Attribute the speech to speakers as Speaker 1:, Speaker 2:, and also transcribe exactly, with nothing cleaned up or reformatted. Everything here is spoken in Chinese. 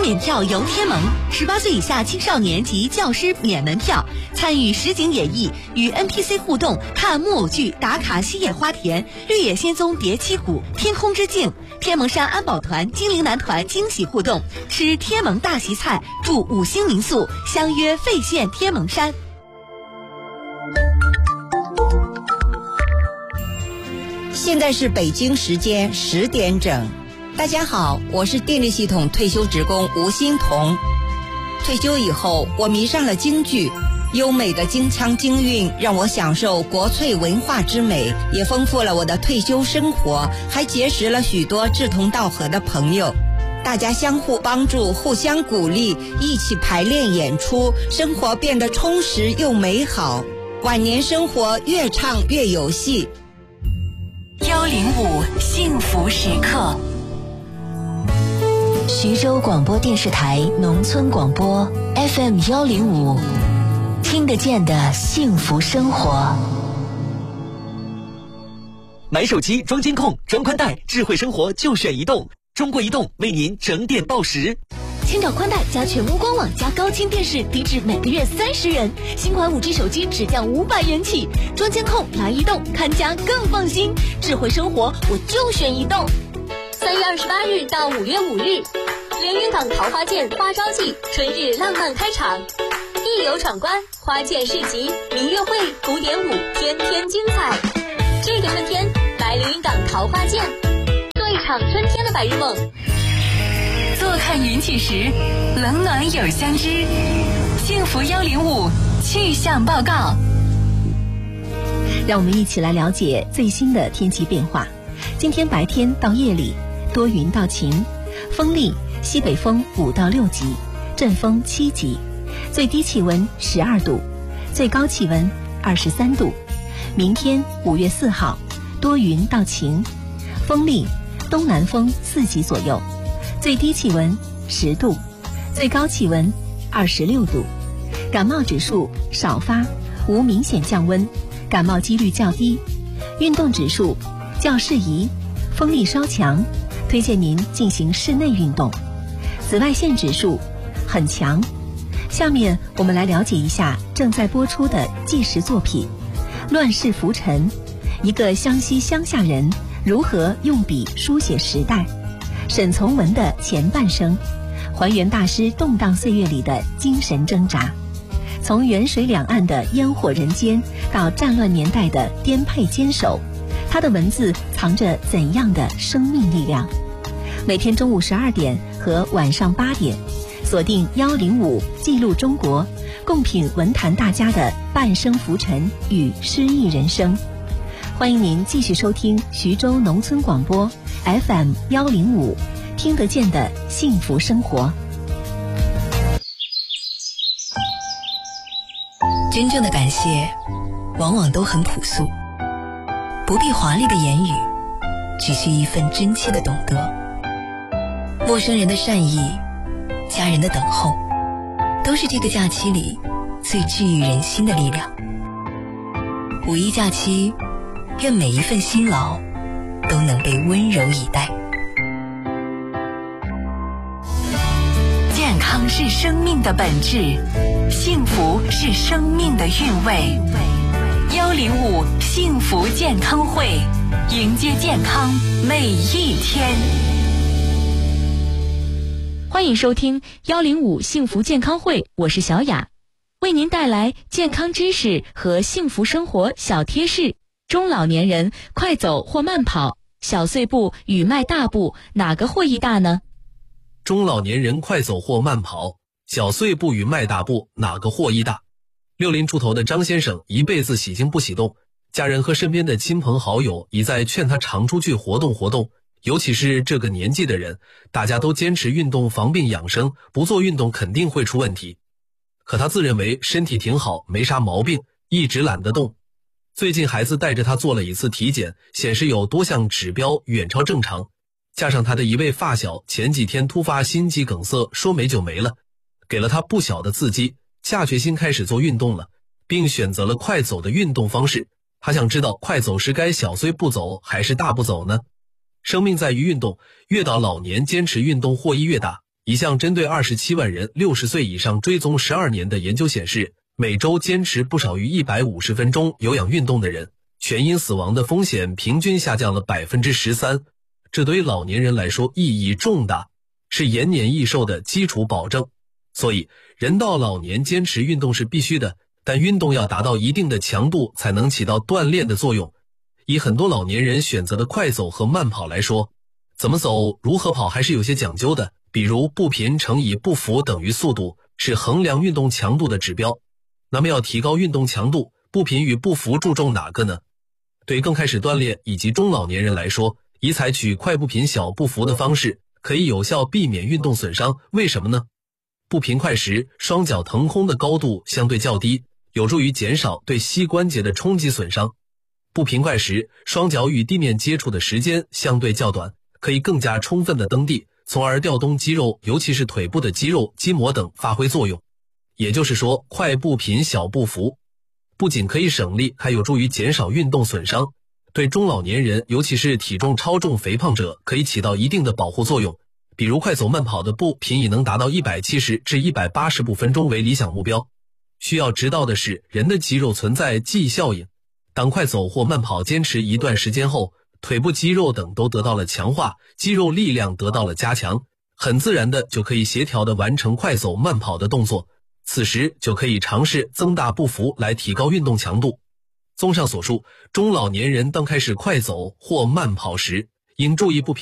Speaker 1: 免票游天盟，十八岁以下青少年及教师免门票，参与实景演绎，与 N P C 互动，看木偶剧，打卡西野花田、绿野仙踪叠七谷、天空之镜，天门山安保团、精灵男团惊喜互动，吃天盟大席菜，住五星民宿，相约费县天盟山。
Speaker 2: 现在是北京时间十点整。大家好，我是电力系统退休职工吴欣彤。退休以后，我迷上了京剧，优美的京腔京韵让我享受国粹文化之美，也丰富了我的退休生活，还结识了许多志同道合的朋友。大家相互帮助，互相鼓励，一起排练演出，生活变得充实又美好。晚年生活越唱越有戏。
Speaker 3: 幺零五幸福时刻，徐州广播电视台农村广播 F M 幺零五，听得见的幸福生活。
Speaker 4: 买手机装监控、装宽带，智慧生活就选移动。中国移动为您整点报时。
Speaker 1: 千兆宽带加全屋官网加高清电视，低至每个月三十元。新款 五 G 手机只降五百元起。装监控来移动，看家更放心。智慧生活我就选移动。
Speaker 5: 三月二十八日到五月五日，连云港桃花剑花朝季春日浪漫开场，一游闯关，花剑市集、民乐会、古典舞，天天精彩。这个春天，来连云港桃花剑，做一场春天的白日梦。
Speaker 3: 坐看云起时，冷暖有相知。幸福幺零五气象报告，
Speaker 6: 让我们一起来了解最新的天气变化。今天白天到夜里多云到晴，风力西北风五到六级，阵风七级，最低气温十二度，最高气温二十三度。明天五月四号多云到晴，风力东南风四级左右，最低气温十度，最高气温二十六度。感冒指数少发，无明显降温，感冒几率较低。运动指数较适宜，风力稍强，推荐您进行室内运动。紫外线指数很强。下面我们来了解一下正在播出的纪实作品《乱世浮沉》，一个湘西乡下人如何用笔书写时代。沈从文的前半生，还原大师动荡岁月里的精神挣扎，从远水两岸的烟火人间到战乱年代的颠沛坚守，他的文字藏着怎样的生命力量？每天中午十二点和晚上八点，锁定幺零五记录中国，共品文坛大家的半生浮沉与诗意人生。欢迎您继续收听徐州农村广播 F M 幺零五，听得见的幸福生活。
Speaker 3: 真正的感谢往往都很朴素，不必华丽的言语，只需一份真切的懂得。陌生人的善意，家人的等候，都是这个假期里最治愈人心的力量。五一假期，愿每一份辛劳都能被温柔以待。健康是生命的本质，幸福是生命的韵味。幺零五幸福健康会，迎接健康每一天。
Speaker 7: 欢迎收听幺零五幸福健康会，我是小雅，为您带来健康知识和幸福生活小贴士。中老年人快走或慢跑，小碎步与迈大步，哪个获益大呢？
Speaker 8: 中老年人快走或慢跑，小碎步与迈大步，哪个获益大？六零出头的张先生一辈子喜静不喜动，家人和身边的亲朋好友一再劝他常出去活动活动，尤其是这个年纪的人，大家都坚持运动防病养生，不做运动肯定会出问题。可他自认为身体挺好，没啥毛病，一直懒得动。最近孩子带着他做了一次体检，显示有多项指标远超正常，加上他的一位发小前几天突发心肌梗塞，说没就没了，给了他不小的刺激，下决心开始做运动了，并选择了快走的运动方式。他想知道快走是该小碎步走还是大步走呢？生命在于运动，越到老年坚持运动获益越大。 一项针对二十七万人六十岁以上追踪十二年的研究显示，每周坚持不少于一百五十分钟有氧运动的人，全因死亡的风险平均下降了 百分之十三， 这对于老年人来说意义重大，是延年益寿的基础保证。所以人到老年坚持运动是必须的，但运动要达到一定的强度才能起到锻炼的作用。以很多老年人选择的快走和慢跑来说，怎么走如何跑还是有些讲究的，比如步频乘以步幅等于速度，是衡量运动强度的指标。那么要提高运动强度，步频与步幅注重哪个呢？对刚开始锻炼以及中老年人来说，以采取快步频小步幅的方式，可以有效避免运动损伤。为什么呢？步频快时，双脚腾空的高度相对较低，有助于减少对膝关节的冲击损伤。步频快时，双脚与地面接触的时间相对较短，可以更加充分的蹬地，从而调动肌肉，尤其是腿部的肌肉、筋膜等发挥作用。也就是说，快步频小步幅不仅可以省力，还有助于减少运动损伤，对中老年人，尤其是体重超重肥胖者，可以起到一定的保护作用。比如快走慢跑的步频以能达到一百七十至一百八十步分钟为理想目标。需要知道的是，人的肌肉存在记忆效应，当快走或慢跑坚持一段时间后，腿部肌肉等都得到了强化，肌肉力量得到了加强，很自然的就可以协调的完成快走慢跑的动作。此时就可以尝试增大步幅来提高运动强度。综上所述，中老年人当开始快走或慢跑时，应注意步频